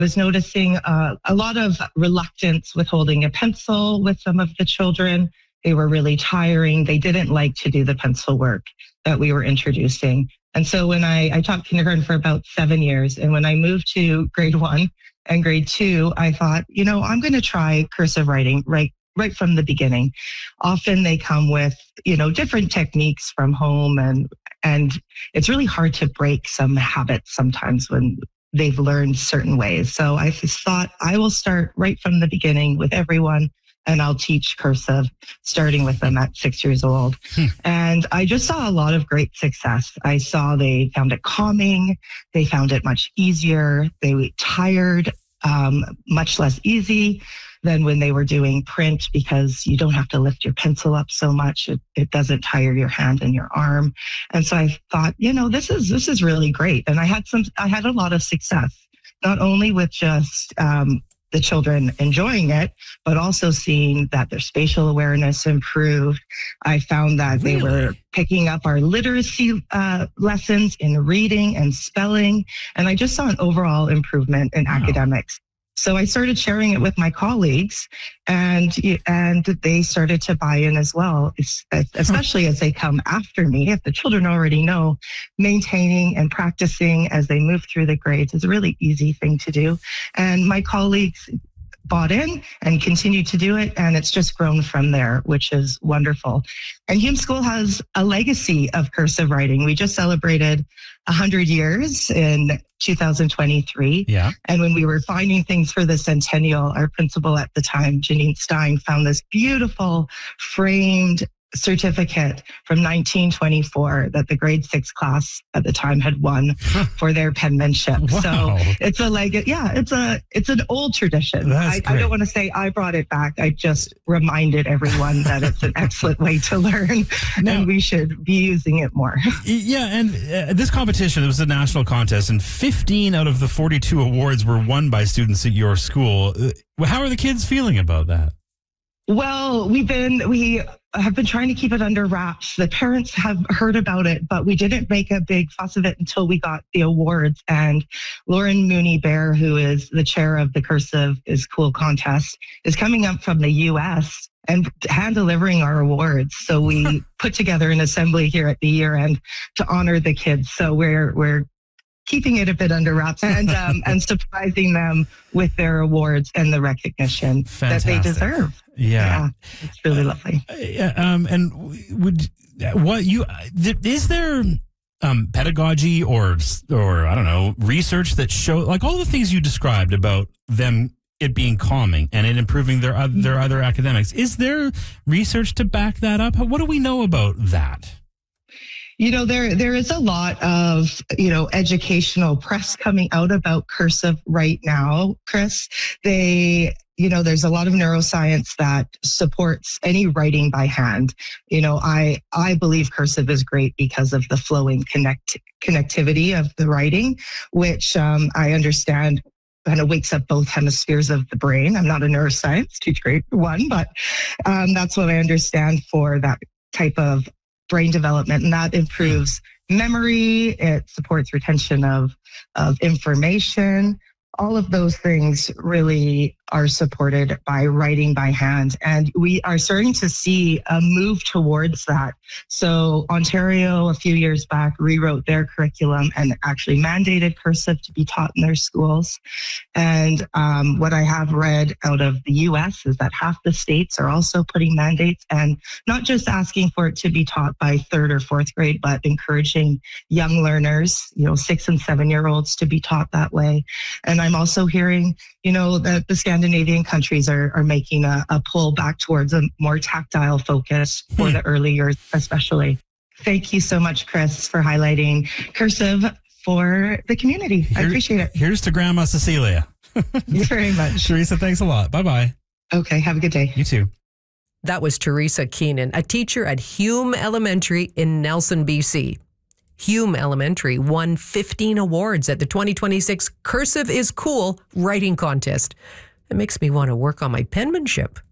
was noticing a lot of reluctance with holding a pencil with some of the children. They were really tiring. They didn't like to do the pencil work that we were introducing. And so when I taught kindergarten for about 7 years, and when I moved to grade 1 and grade 2, I thought, I'm going to try cursive writing right from the beginning. Often they come with, different techniques from home, and it's really hard to break some habits sometimes when they've learned certain ways. So I just thought I will start right from the beginning with everyone, and I'll teach cursive starting with them at 6 years old. And I just saw a lot of great success. I saw they found it calming. They found it much easier. They were tired, much less easy than when they were doing print, because you don't have to lift your pencil up so much. It doesn't tire your hand and your arm. And so I thought, this is really great. And I had a lot of success, not only with just the children enjoying it, but also seeing that their spatial awareness improved. I found that they were picking up our literacy lessons in reading and spelling. And I just saw an overall improvement in academics. So I started sharing it with my colleagues, and they started to buy in as well, especially as they come after me. If the children already know, maintaining and practicing as they move through the grades is a really easy thing to do. And my colleagues bought in and continued to do it, and it's just grown from there, which is wonderful. And Hume School has a legacy of cursive writing. We just celebrated 100 years in 2023. Yeah. And when we were finding things for the centennial, our principal at the time, Janine Stein, found this beautiful framed certificate from 1924 that the grade 6 class at the time had won for their penmanship. Wow. So it's it's an old tradition. I don't want to say I brought it back. I just reminded everyone that it's an excellent way to learn, and we should be using it more. Yeah, and this competition, it was a national contest, and 15 out of the 42 awards were won by students at your school. How are the kids feeling about that? Well, we have been trying to keep it under wraps. The parents have heard about it, but we didn't make a big fuss of it until we got the awards. And Lauren Mooney-Bear, who is the chair of the Cursive is Cool contest, is coming up from the U.S. and hand delivering our awards. So we put together an assembly here at the year end to honor the kids. So we're keeping it a bit under wraps and surprising them with their awards and the recognition that they deserve. Yeah, it's really lovely. Is there pedagogy or I don't know, research that show, like all the things you described about them, it being calming and it improving their other academics? Is there research to back that up? What do we know about that? There is a lot of, educational press coming out about cursive right now, Chris. There's a lot of neuroscience that supports any writing by hand. I believe cursive is great because of the flowing connectivity of the writing, which I understand kind of wakes up both hemispheres of the brain. I'm not a neuroscience, teach grade 1, but that's what I understand for that type of brain development, and that improves memory. It supports retention of information. All of those things really are supported by writing by hand. And we are starting to see a move towards that. So Ontario, a few years back, rewrote their curriculum and actually mandated cursive to be taught in their schools. And what I have read out of the US is that half the states are also putting mandates and not just asking for it to be taught by 3rd or 4th grade, but encouraging young learners, 6 and 7-year-olds to be taught that way. And I'm also hearing, that the Scandinavian countries are making a pull back towards a more tactile focus for the early years, especially. Thank you so much, Chris, for highlighting cursive for the community. I appreciate it. Here's to Grandma Cecilia. Thank you very much. Teresa, thanks a lot. Bye-bye. Okay, have a good day. You too. That was Teresa Keenan, a teacher at Hume Elementary in Nelson, BC. Hume Elementary won 15 awards at the 2026 Cursive is Cool writing contest. It makes me want to work on my penmanship.